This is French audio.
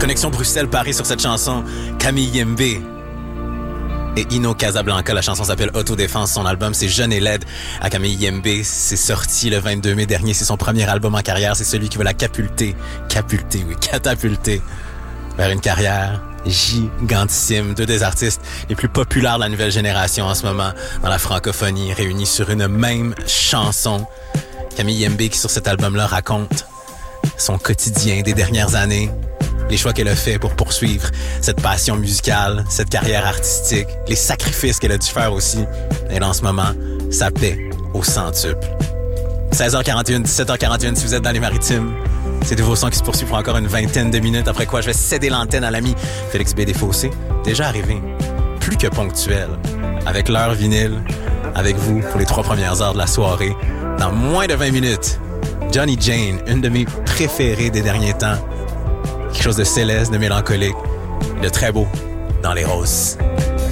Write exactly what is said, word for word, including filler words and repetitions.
Connexion Bruxelles-Paris sur cette chanson. Camille Yembe et Ino Casablanca. La chanson s'appelle Autodéfense. Son album, c'est Jeune et laide. À Camille Yembe, c'est sorti le vingt-deux mai dernier. C'est son premier album en carrière. C'est celui qui veut la capulter. Capulter, oui, catapulter vers une carrière gigantissime. Deux des artistes les plus populaires de la nouvelle génération en ce moment dans la francophonie, réunis sur une même chanson. Camille Yembe qui, sur cet album-là, raconte son quotidien des dernières années, les choix qu'elle a fait pour poursuivre cette passion musicale, cette carrière artistique, les sacrifices qu'elle a dû faire aussi. Et là, en ce moment, ça paie au centuple. seize heures quarante et un, dix-sept heures quarante et un si vous êtes dans les Maritimes. C'est de vos sons qui se poursuivent pour encore une vingtaine de minutes, après quoi je vais céder l'antenne à l'ami Félix B. Desfossés, déjà arrivé, plus que ponctuel, avec l'heure vinyle, avec vous pour les trois premières heures de la soirée. Dans moins de vingt minutes, Johnny Jane, une de mes préférées des derniers temps. Quelque chose de céleste, de mélancolique, de très beau dans les roses.